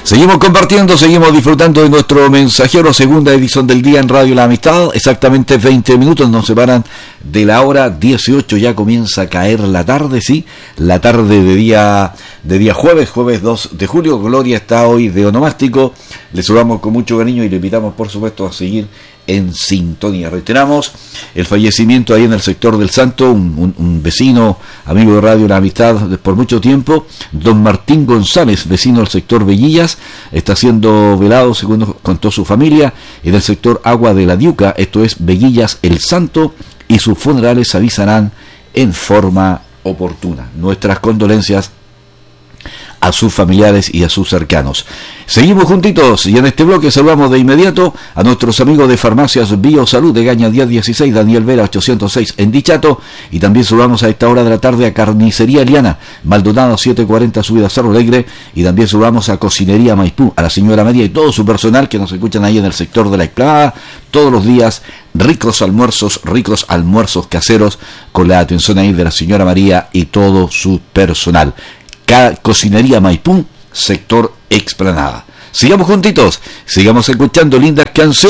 Seguimos compartiendo, seguimos disfrutando de nuestro mensajero, segunda edición del día en Radio La Amistad. Exactamente 20 minutos nos separan de la hora 18, ya comienza a caer la tarde, sí, la tarde de día jueves 2 de julio. Gloria está hoy de onomástico, le saludamos con mucho cariño y le invitamos por supuesto a seguir en sintonía. Reiteramos el fallecimiento ahí en el sector del Santo, un vecino, amigo de Radio La Amistad por mucho tiempo, don Martín González, vecino del sector Bellillas, está siendo velado, según nos contó su familia, en el sector Agua de la Diuca, esto es Bellillas el Santo, y sus funerales se avisarán en forma oportuna. Nuestras condolencias a sus familiares y a sus cercanos. Seguimos juntitos y en este bloque saludamos de inmediato a nuestros amigos de Farmacias Biosalud de Gaña 1016, Daniel Vera 806 en Dichato, y también saludamos a esta hora de la tarde a Carnicería Eliana, Maldonado 740 Subida Cerro Alegre, y también saludamos a Cocinería Maipú, a la señora María y todo su personal que nos escuchan ahí en el sector de la Explanada todos los días. Ricos almuerzos caseros con la atención ahí de la señora María y todo su personal. Cocinería Maipú, sector Explanada. Sigamos juntitos, sigamos escuchando lindas canciones.